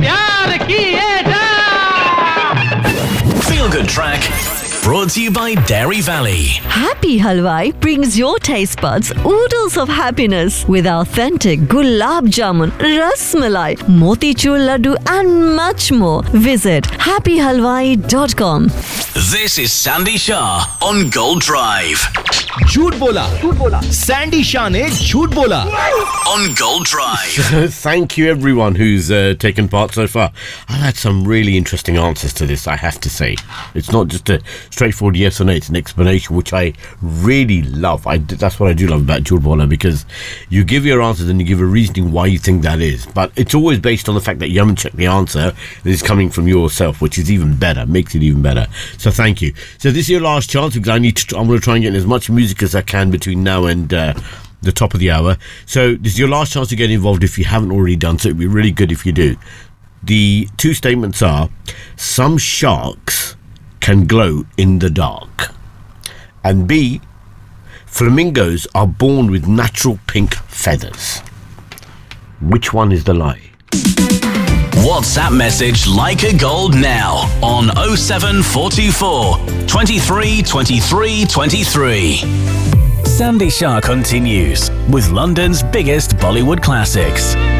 प्यार किए जा। Feel Good Track, brought to you by Dairy Valley. Happy Halwai brings your taste buds oodles of happiness with authentic gulab jamun, ras malai, motichur laddu and much more. Visit happyhalwai.com. This is Sandy Shah on Gold Drive. झूठ बोला Sandy Shah ने झूठ बोला On Gold Drive. Thank you everyone who's taken part so far. I've had some really interesting answers to this, I have to say. It's not just a straightforward yes or no, it's an explanation, which I really love. That's what I do love about Jhut Bola, because you give your answers and you give a reasoning why you think that is. But it's always based on the fact that you haven't checked the answer. It's coming from yourself, which is even better, makes it even better. So thank you. So this is your last chance, because I'm going to try and get as much music as I can between now and the top of the hour. So this is your last chance to get involved if you haven't already done so. It'd be really good if you do. The two statements are: some sharks can glow in the dark, and B, flamingos are born with natural pink feathers. Which one is the lie? WhatsApp message Like a Gold now on 07424 23 23 23. Sandy Shah continues with London's biggest Bollywood classics.